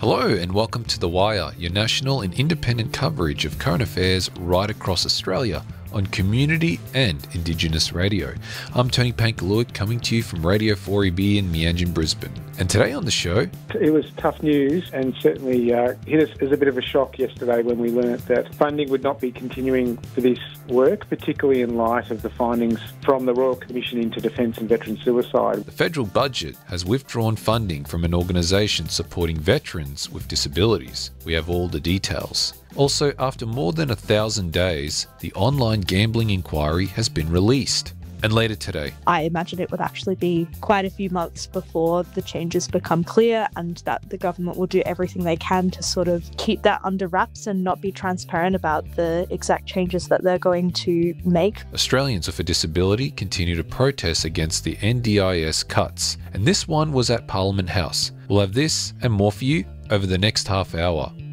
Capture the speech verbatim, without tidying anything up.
Hello and welcome to The Wire, your national and independent coverage of current affairs right across Australia on community and Indigenous radio. I'm Tony Pankalud, coming to you from Radio four E B in Meanjin, Brisbane. And today on the show... It was tough news and certainly uh, hit us as a bit of a shock yesterday when we learnt that funding would not be continuing for this work, particularly in light of the findings from the Royal Commission into Defence and Veteran Suicide. The federal budget has withdrawn funding from an organisation supporting veterans with disabilities. We have all the details. Also, after more than a thousand days, the online gambling inquiry has been released. And later today, I imagine it would actually be quite a few months before the changes become clear, and that the government will do everything they can to sort of keep that under wraps and not be transparent about the exact changes that they're going to make. Australians with a disability continue to protest against the N D I S cuts, and this one was at Parliament House. We'll have this and more for you over the next half hour.